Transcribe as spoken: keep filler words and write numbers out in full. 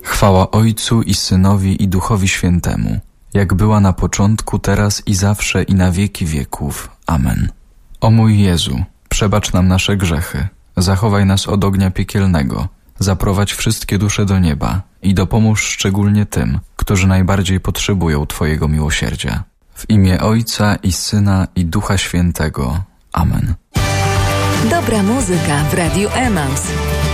Chwała Ojcu i Synowi i Duchowi Świętemu, jak była na początku, teraz i zawsze i na wieki wieków. Amen. O mój Jezu, przebacz nam nasze grzechy, zachowaj nas od ognia piekielnego, zaprowadź wszystkie dusze do nieba i dopomóż szczególnie tym, którzy najbardziej potrzebują Twojego miłosierdzia. W imię Ojca i Syna i Ducha Świętego. Amen. Dobra muzyka w Radiu Emaus.